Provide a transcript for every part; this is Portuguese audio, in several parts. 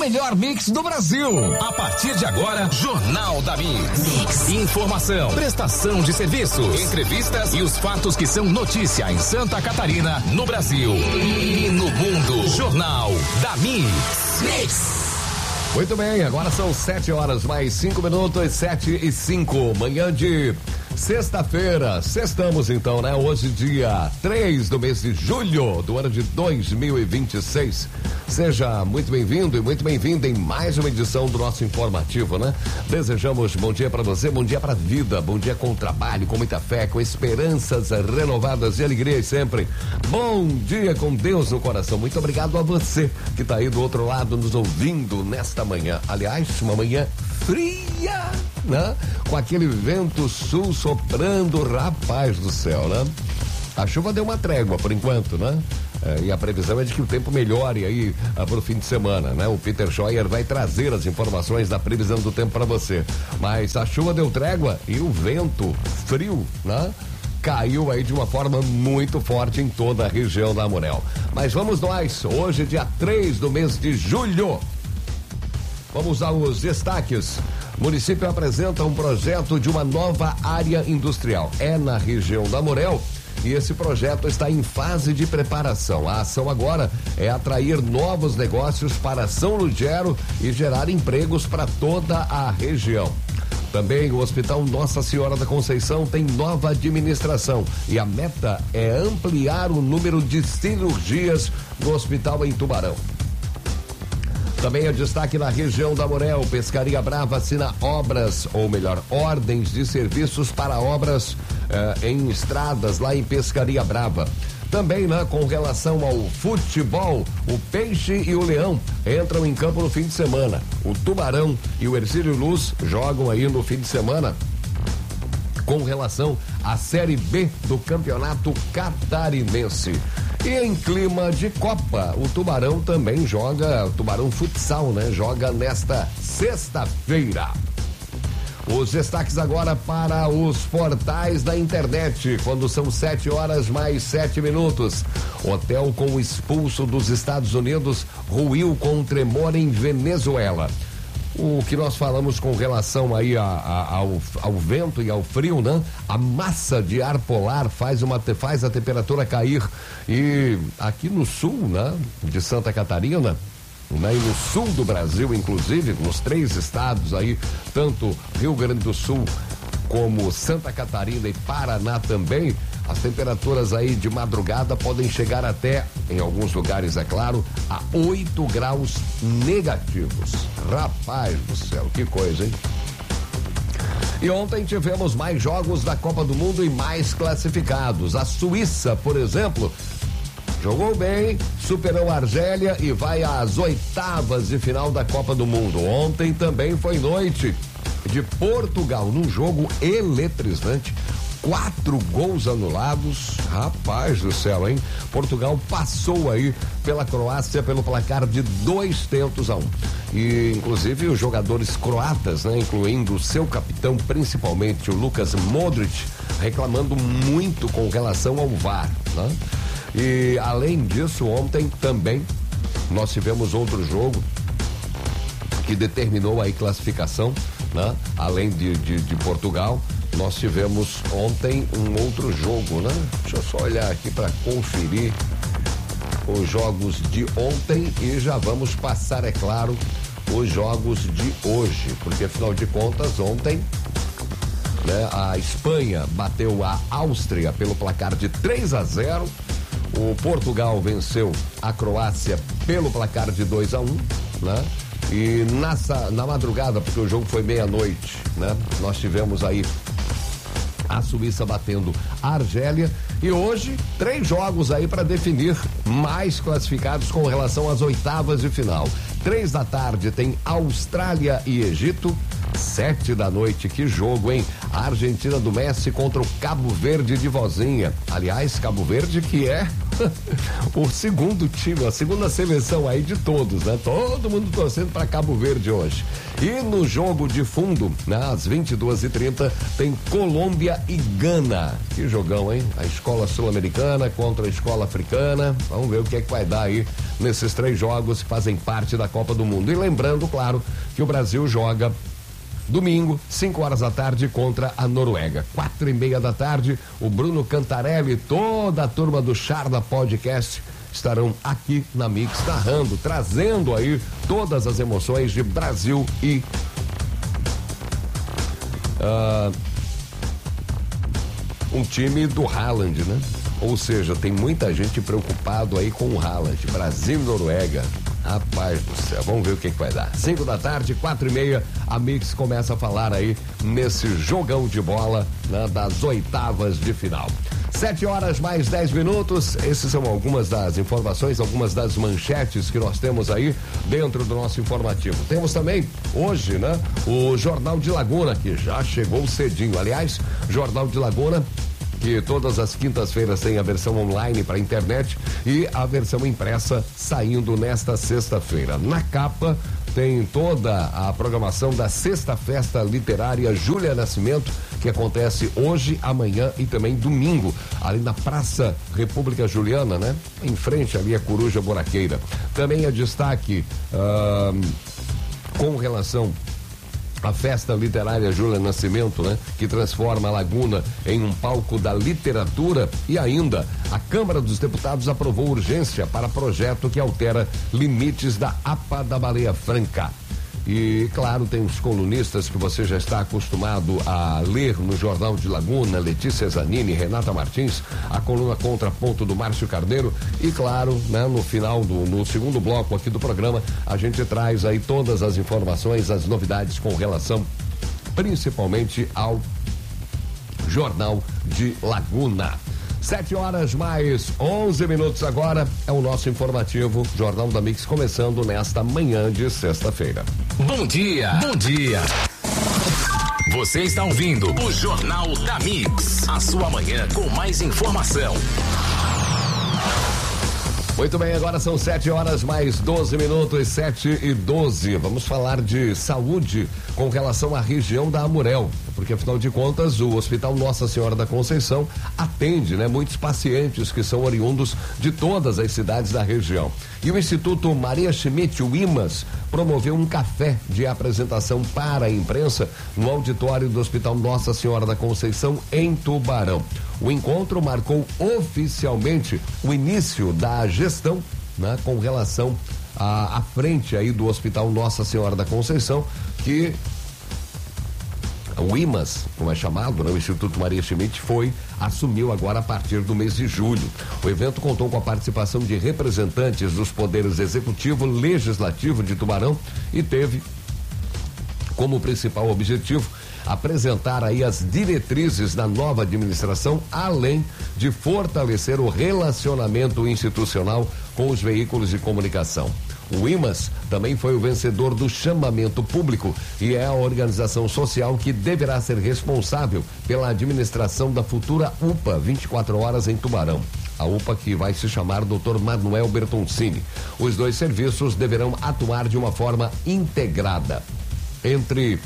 melhor mix do Brasil. A partir de agora, Jornal da Mix. Informação, prestação de serviços, entrevistas e os fatos que são notícia em Santa Catarina, no Brasil e no mundo. Jornal da Mix. Muito bem, agora são 7h mais 5 minutos, 7h05, manhã de sexta-feira. Sextamos então, né? Hoje, dia 3 do mês de julho do ano de 2026. Seja muito bem-vindo e muito bem-vinda em mais uma edição do nosso informativo, né? Desejamos bom dia para você, bom dia para a vida, bom dia com trabalho, com muita fé, com esperanças renovadas e alegrias sempre. Bom dia com Deus no coração. Muito obrigado a você que está aí do outro lado nos ouvindo nesta manhã. Aliás, uma manhã fria, né? Com aquele vento sul soprando, rapaz do céu, né? A chuva deu uma trégua por enquanto, né? E a previsão é de que o tempo melhore aí pro fim de semana, né? O Peter Scheuer vai trazer as informações da previsão do tempo para você. Mas a chuva deu trégua e o vento frio, né? Caiu aí de uma forma muito forte em toda a região da Amurel. Mas vamos nós, hoje dia 3 do mês de julho. Vamos aos destaques. O município apresenta um projeto de uma nova área industrial. É na região da Amurel e esse projeto está em fase de preparação. A ação agora é atrair novos negócios para São Lugero e gerar empregos para toda a região. Também o Hospital Nossa Senhora da Conceição tem nova administração e a meta é ampliar o número de cirurgias no hospital em Tubarão. Também é destaque na região da Amurel. Pescaria Brava assina obras, ou melhor, ordens de serviços para obras em estradas lá em Pescaria Brava. Também, né, com relação ao futebol, o Peixe e o Leão entram em campo no fim de semana. O Tubarão e o Hercílio Luz jogam aí no fim de semana com relação à Série B do Campeonato Catarinense. E em clima de Copa, o Tubarão também joga, o Tubarão Futsal, né? Joga nesta sexta-feira. Os destaques agora para os portais da internet, quando são 7h mais 7 minutos. Hotel com expulso dos Estados Unidos ruiu com tremor em Venezuela. O que nós falamos com relação aí ao vento e ao frio, né? A massa de ar polar faz a temperatura cair. E aqui no sul, né? De Santa Catarina, né? E no sul do Brasil, inclusive, nos 3 estados aí, tanto Rio Grande do Sul como Santa Catarina e Paraná também, as temperaturas aí de madrugada podem chegar até, em alguns lugares é claro, a 8 graus negativos. Rapaz do céu, que coisa, hein? E ontem tivemos mais jogos da Copa do Mundo e mais classificados. A Suíça, por exemplo, jogou bem, superou a Argélia e vai às 8ª de final da Copa do Mundo. Ontem também foi noite de Portugal, num jogo eletrizante. 4 gols anulados, rapaz do céu, hein? Portugal passou aí pela Croácia pelo placar de 2-1. E inclusive os jogadores croatas, né? Incluindo o seu capitão, principalmente o Lukas Modric, reclamando muito com relação ao VAR, né? E além disso, ontem também nós tivemos outro jogo que determinou aí classificação, né? Além de Portugal, nós tivemos ontem um outro jogo, né? Deixa eu só olhar aqui para conferir os jogos de ontem e já vamos passar, é claro, os jogos de hoje, porque afinal de contas ontem, né, a Espanha bateu a Áustria pelo placar de 3-0. O Portugal venceu a Croácia pelo placar de 2-1, né? E na madrugada, porque o jogo foi meia-noite, né? Nós tivemos aí a Suíça batendo a Argélia e hoje 3 jogos aí para definir mais classificados com relação às 8ª de final. 3 da tarde tem Austrália e Egito. 7 da noite, que jogo, hein? A Argentina do Messi contra o Cabo Verde de Vozinha. Aliás, Cabo Verde que é o segundo time, a segunda seleção aí de todos, né? Todo mundo torcendo para Cabo Verde hoje. E no jogo de fundo, né, às 22h30, tem Colômbia e Gana. Que jogão, hein? A escola sul-americana contra a escola africana. Vamos ver o que é que vai dar aí nesses 3 jogos que fazem parte da Copa do Mundo. E lembrando, claro, que o Brasil joga domingo, 5 horas da tarde, contra a Noruega. 4:30 da tarde, o Bruno Cantarelli e toda a turma do Charla Podcast estarão aqui na Mix, narrando, trazendo aí todas as emoções de Brasil e um time do Haaland, né? Ou seja, tem muita gente preocupado aí com o Haaland. Brasil e Noruega. Rapaz do céu, vamos ver o que vai dar. 5 da tarde, 4:30, a Mix começa a falar aí nesse jogão de bola, né, das oitavas de final. 7 horas mais 10 minutos. Essas são algumas das informações, algumas das manchetes que nós temos aí dentro do nosso informativo. Temos também hoje, né, o Jornal de Laguna, que já chegou cedinho. Aliás, Jornal de Laguna, que todas as quintas-feiras tem a versão online para internet e a versão impressa saindo nesta sexta-feira. Na capa tem toda a programação da Sexta Festa Literária Júlia Nascimento, que acontece hoje, amanhã e também domingo, ali na Praça República Juliana, né? Em frente ali a Coruja Buraqueira. Também é destaque com relação a Festa Literária Júlia Nascimento, né? Que transforma a Laguna em um palco da literatura. E ainda, a Câmara dos Deputados aprovou urgência para projeto que altera limites da APA da Baleia Franca. E, claro, tem os colunistas que você já está acostumado a ler no Jornal de Laguna, Letícia Zanini, Renata Martins, a coluna Contraponto do Márcio Carneiro e, claro, né, no final no segundo bloco aqui do programa, a gente traz aí todas as informações, as novidades com relação principalmente ao Jornal de Laguna. 7 horas mais 11 minutos agora, é o nosso informativo Jornal da Mix, começando nesta manhã de sexta-feira. Bom dia, bom dia. Você está ouvindo o Jornal da Mix, a sua manhã com mais informação. Muito bem, agora são 7 horas mais 12 minutos, 7:12. Vamos falar de saúde com relação à região da Amurel, porque afinal de contas o Hospital Nossa Senhora da Conceição atende, né, muitos pacientes que são oriundos de todas as cidades da região. E o Instituto Maria Schmidt, o IMAS, promoveu um café de apresentação para a imprensa no auditório do Hospital Nossa Senhora da Conceição, em Tubarão. O encontro marcou oficialmente o início da gestão, né, com relação à frente aí do Hospital Nossa Senhora da Conceição, que o IMAS, como é chamado, né, o Instituto Maria Schmidt, assumiu agora a partir do mês de julho. O evento contou com a participação de representantes dos poderes executivo, legislativo de Tubarão e teve como principal objetivo apresentar aí as diretrizes da nova administração, além de fortalecer o relacionamento institucional com os veículos de comunicação. O IMAS também foi o vencedor do chamamento público e é a organização social que deverá ser responsável pela administração da futura UPA 24 horas em Tubarão. A UPA que vai se chamar Dr. Manuel Bertoncini. Os dois serviços deverão atuar de uma forma integrada. Entre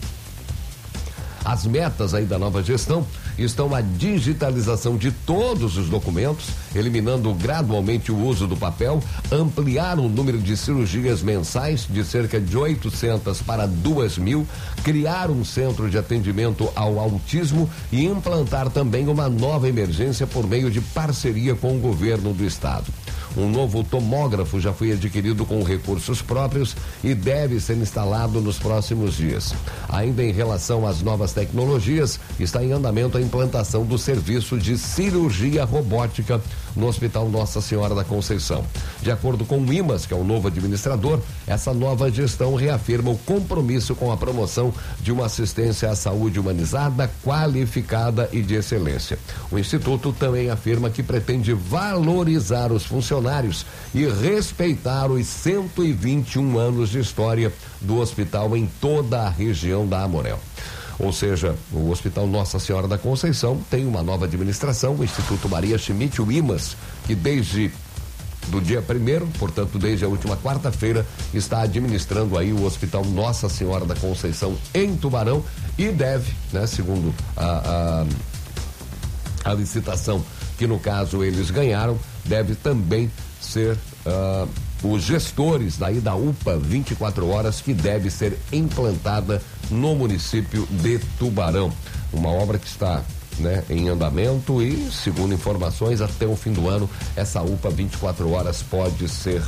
as metas aí da nova gestão estão a digitalização de todos os documentos, eliminando gradualmente o uso do papel, ampliar o número de cirurgias mensais de cerca de 800 para 2.000, criar um centro de atendimento ao autismo e implantar também uma nova emergência por meio de parceria com o governo do estado. Um novo tomógrafo já foi adquirido com recursos próprios e deve ser instalado nos próximos dias. Ainda em relação às novas tecnologias, está em andamento a implantação do serviço de cirurgia robótica no Hospital Nossa Senhora da Conceição. De acordo com o IMAS, que é o novo administrador, essa nova gestão reafirma o compromisso com a promoção de uma assistência à saúde humanizada, qualificada e de excelência. O Instituto também afirma que pretende valorizar os funcionários e respeitar os 121 anos de história do hospital em toda a região da Amurel. Ou seja, o Hospital Nossa Senhora da Conceição tem uma nova administração, o Instituto Maria Schmidt, o IMAS, que desde do dia 1º, portanto desde a última quarta-feira, está administrando aí o Hospital Nossa Senhora da Conceição em Tubarão e deve, né, segundo a licitação que no caso eles ganharam, deve também ser os gestores daí da UPA 24 horas que deve ser implantada no município de Tubarão. Uma obra que está, né, em andamento e, segundo informações, até o fim do ano, essa UPA 24 horas pode ser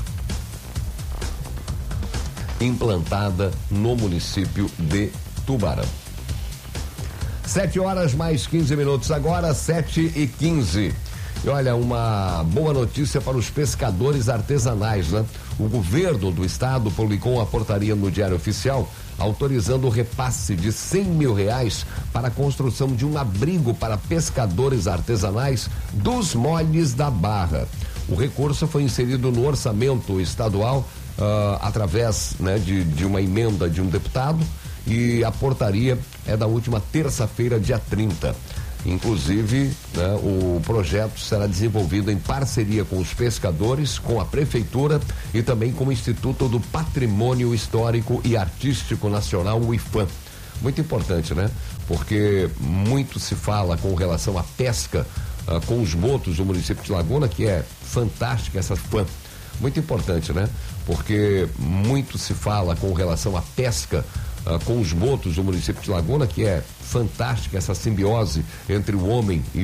implantada no município de Tubarão. 7 horas mais 15 minutos agora, 7h15. E olha, uma boa notícia para os pescadores artesanais, né? O governo do estado publicou uma portaria no Diário Oficial autorizando o repasse de R$100 mil para a construção de um abrigo para pescadores artesanais dos moles da Barra. O recurso foi inserido no orçamento estadual através, né, de uma emenda de um deputado, e a portaria é da última terça-feira, dia 30. Inclusive, né, o projeto será desenvolvido em parceria com os pescadores, com a prefeitura e também com o Instituto do Patrimônio Histórico e Artístico Nacional, o IFAM. Muito importante, né? Porque muito se fala com relação à pesca com os botos do município de Laguna, que é fantástica essa FAM. Muito importante, né? Porque muito se fala com relação à pesca com os botos do município de Laguna, que é fantástica essa simbiose entre o homem e